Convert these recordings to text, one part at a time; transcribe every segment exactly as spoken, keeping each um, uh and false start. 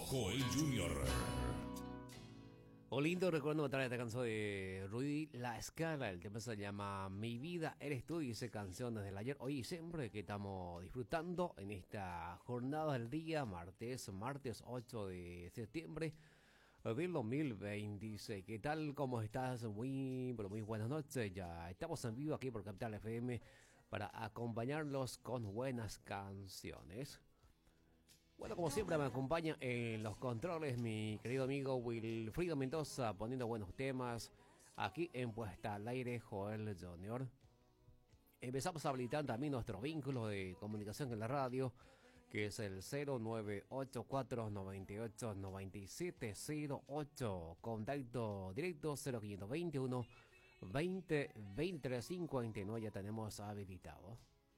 Joel Junior O lindo recuerdo otra vez esta canción de Rudy La Escala. El tema se llama Mi Vida Eres Tú, y dice canción desde el ayer, hoy y siempre, que estamos disfrutando en esta jornada del día, martes, martes ocho de septiembre del dos mil veintiséis. ¿Qué tal? ¿Cómo estás? Muy, pero muy buenas noches. Ya estamos en vivo aquí por Capital F M para acompañarlos con buenas canciones. Bueno, como siempre me acompaña en los controles mi querido amigo Wilfrido Mendoza, poniendo buenos temas aquí en Puesta al Aire Joel Junior Empezamos a habilitar también nuestro vínculo de comunicación en la radio, que es el cero nueve ocho cuatro nueve ocho nueve siete cero ocho. Contacto directo cero cinco dos uno veinte veintitrés cincuenta y nueve, ya tenemos habilitado.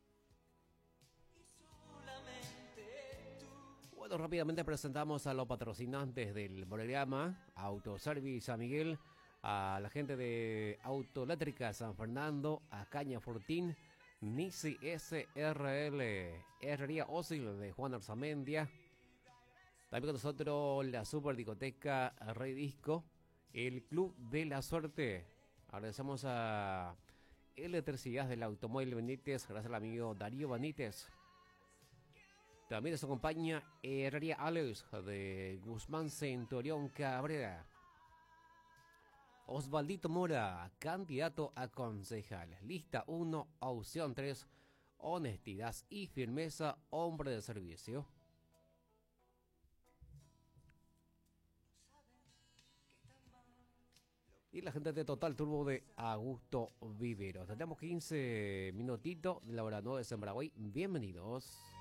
Bueno, rápidamente presentamos a los patrocinantes del programa: Autoservice San Miguel, a la gente de Autoeléctrica San Fernando, a Caña Fortín, Nisi S R L, Herrería Ósil de Juan Arzamendia. También con nosotros la Super Discoteca Rey Disco, el Club de la Suerte. Agradecemos a Electricidad del Automóvil Benítez, gracias al amigo Darío Benítez. También nos acompaña Herrería Alex de Guzmán Centurión Cabrera. Osvaldito Mora, candidato a concejal. Lista uno, opción tres, honestidad y firmeza, hombre de servicio. Y la gente de Total Turbo de Augusto Vivero. Tenemos quince minutitos de la hora nueve en Paraguay. Bienvenidos.